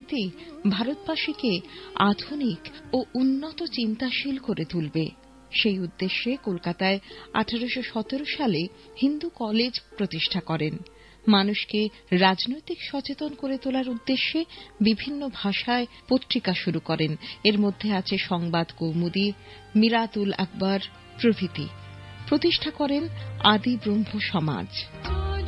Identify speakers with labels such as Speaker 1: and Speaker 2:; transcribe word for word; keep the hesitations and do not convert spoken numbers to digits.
Speaker 1: সংস্কৃতি ভারতবাসীকে আধুনিক ও উন্নত চিন্তাশীল করে তুলবে। সেই উদ্দেশ্যে কলকাতায় আঠারোশো সতেরো সালে হিন্দু কলেজ প্রতিষ্ঠা করেন। মানুষকে রাজনৈতিক সচেতন করে তোলার উদ্দেশ্যে বিভিন্ন ভাষায় পত্রিকা শুরু করেন। এর মধ্যে আছে সংবাদ কৌমুদী, মিরাতুল আকবর প্রভৃতি। প্রতিষ্ঠা করেন আদি ব্রহ্ম সমাজ।